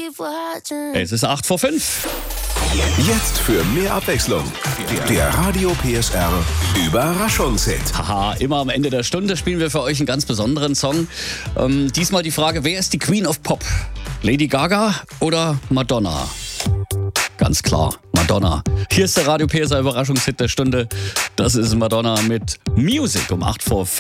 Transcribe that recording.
Es ist 5:08. Jetzt für mehr Abwechslung. Der Radio PSR Überraschungshit. Haha, immer am Ende der Stunde spielen wir für euch einen ganz besonderen Song. Diesmal die Frage, wer ist die Queen of Pop? Lady Gaga oder Madonna? Ganz klar, Madonna. Hier ist der Radio PSR Überraschungshit der Stunde. Das ist Madonna mit Music um 5:08.